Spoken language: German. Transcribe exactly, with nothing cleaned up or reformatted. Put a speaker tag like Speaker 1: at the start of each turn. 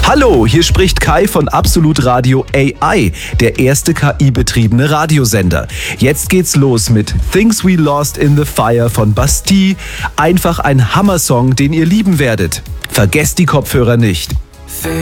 Speaker 1: Hallo, hier spricht Kai von Absolut Radio A I, der erste K I-betriebene Radiosender. Jetzt geht's los mit Things We Lost in the Fire von Bastille. Einfach ein Hammersong, den ihr lieben werdet. Vergesst die Kopfhörer nicht.